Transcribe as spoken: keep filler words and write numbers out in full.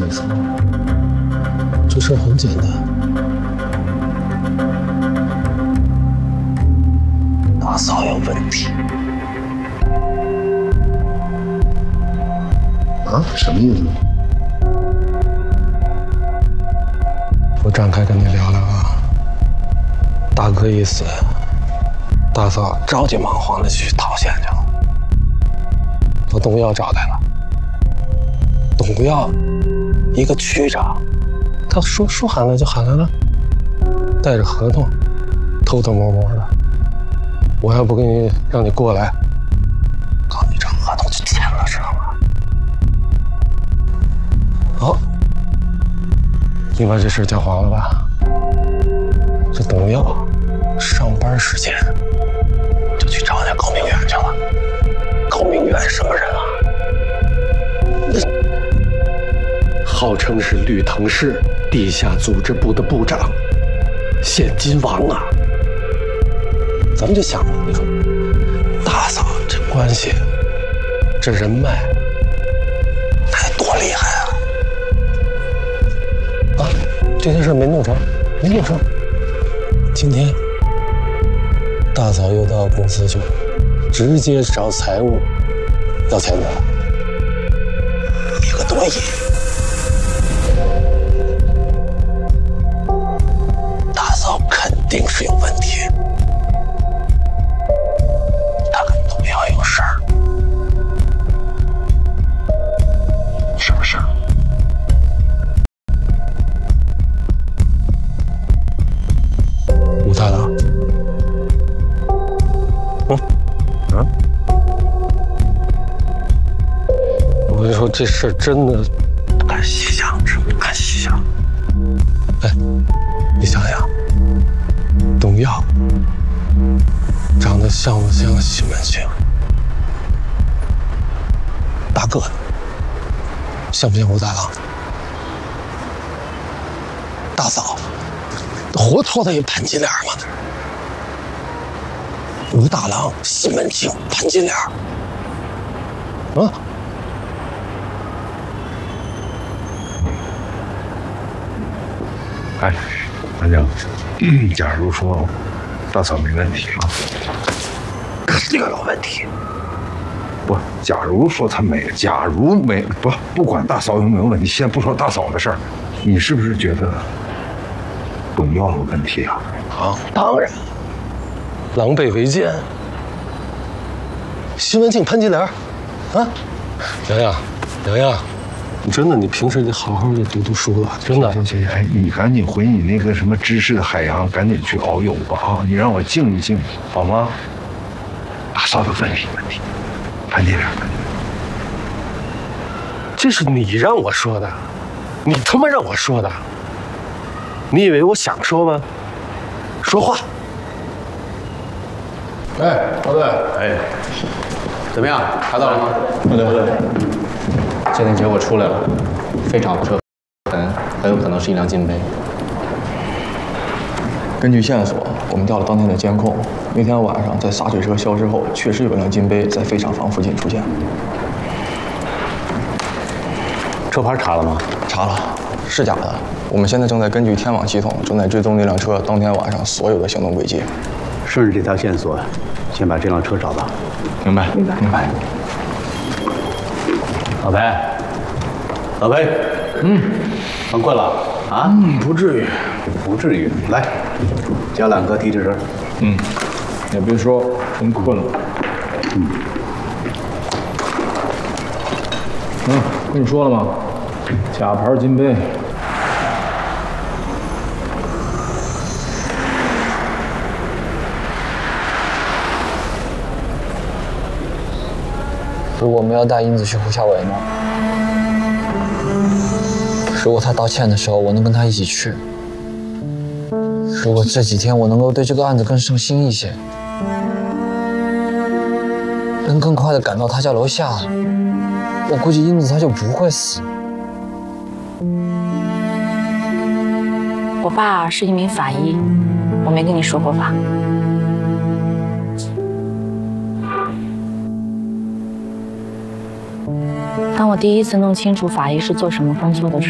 你说，这事很简单，大嫂有问题。 啊？什么意思？ 我展开跟你聊聊啊。大哥一死，大嫂着急忙慌的去讨钱去了，把董耀找来了。董耀，一个区长，他说说喊来就喊来了，带着合同，偷偷摸摸的。我要不给你让你过来，告你这合同就签了，知道吗？好，你把这事搅黄了吧？这董耀上班时间就去找那高明远去了。高明远什么人啊？号称是绿藤市地下组织部的部长，现金王啊！咱们就想吧，你说大嫂这关系，这人脉，那得多厉害啊！啊，这件事没弄成，没弄成。今天大嫂又到公司去了，直接找财务要钱去了，一个多亿。大嫂肯定是有问题，她跟董耀有事儿。什么事儿？武大郎。嗯啊！我跟你说，这事真的不敢细想，真不敢细想。哎，你想想，董耀长得像不像西门庆？大个子，像不像武大郎？大嫂，活脱的一潘金莲嘛！武大郎、西门庆、潘金莲，啊！ 哎，大娘，假如说大嫂没问题啊， 肯定有问题。 不，假如说她没，假如没，不不管大嫂有没有问题，先不说大嫂的事儿，你是不是觉得董耀有问题啊？ 啊，当然，狼狈为奸。西门庆、潘金莲，啊，洋洋，洋洋。你真的，你平时得好好的读读书了，真的。 行行行，哎，你赶紧回你那个什么知识的海洋，赶紧去遨游吧啊！你让我静一静，好吗？大嫂有问题，问题，潘金莲， 这是你让我说的，你他妈让我说的，你以为我想说吗？说话。 哎，老队，哎，怎么样？查到了吗？老队，老队。鉴定结果出来了，废厂的车很很有可能是一辆金杯。根据线索，我们调了当天的监控，那天晚上在洒水车消失后，确实有辆金杯在废厂房附近出现。车牌查了吗？查了，是假的。我们现在正在根据天网系统正在追踪那辆车当天晚上所有的行动轨迹。 顺着这条线索，先把这辆车找到。 明白，明白，明白。 老裴，老裴，嗯，犯困了啊？ 嗯，不至于， 不至于。来，加两颗提示声。 嗯，也别说，真困了。 嗯。 嗯，跟你说了吗？假牌金杯。 如果我们要带英子去胡小伟呢？如果他道歉的时候，我能跟他一起去；如果这几天我能够对这个案子更上心一些，能更快的赶到他家楼下，我估计英子她就不会死。 我爸是一名法医，我没跟你说过吧？当我第一次弄清楚法医是做什么工作的时候，